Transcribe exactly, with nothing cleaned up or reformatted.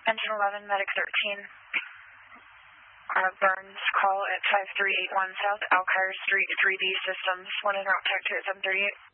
Engine eleven, Medic thirteen. Uh, Burns, call at five three eight one South Alkire Street, three B Systems. One en route, tech two at seven thirty-eight.